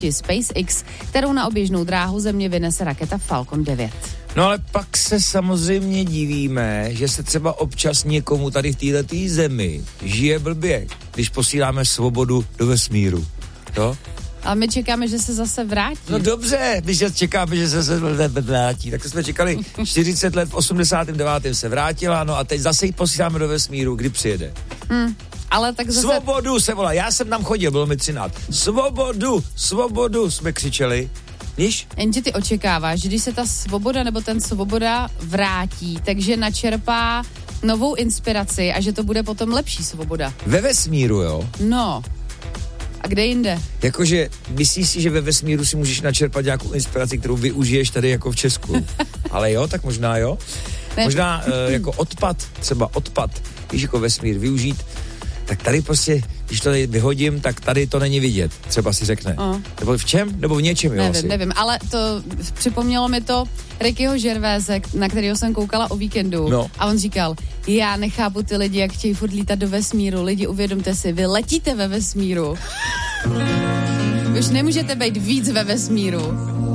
SpaceX, kterou na oběžnou dráhu Země vynese raketa Falcon 9. No ale pak se samozřejmě divíme, že se třeba občas někomu tady v této zemi žije blbě, když posíláme svobodu do vesmíru. To? A my čekáme, že se zase vrátí. No dobře, když čekáme, že se vrátí, tak to jsme čekali 40 let, v 89. se vrátila, no a teď zase ji posíláme do vesmíru, kdy přijede. Ale tak zase... Svobodu se volá, já jsem tam chodil, bylo mi 13. Svobodu jsme křičeli. Víš? Jenže ty očekáváš, že když se ta svoboda nebo ten svoboda vrátí, takže načerpá novou inspiraci a že to bude potom lepší svoboda. Ve vesmíru, jo? No. A kde jinde? Jakože myslíš si, že ve vesmíru si můžeš načerpat nějakou inspiraci, kterou využiješ tady jako v Česku. Ale jo, tak možná jo. Ne. Možná jako odpad, víš, jako vesmír využít, tak tady prostě, když to vyhodím, tak tady to není vidět, třeba si řekne. Nebo v čem? Nebo v něčem, jo? Nevím, ale to připomnělo mi to Rickyho Gervaise, na kterého jsem koukala o víkendu. No. A on říkal, já nechápu ty lidi, jak chtějí furt lítat do vesmíru. Lidi, uvědomte si, vy letíte ve vesmíru. Už nemůžete být víc ve vesmíru.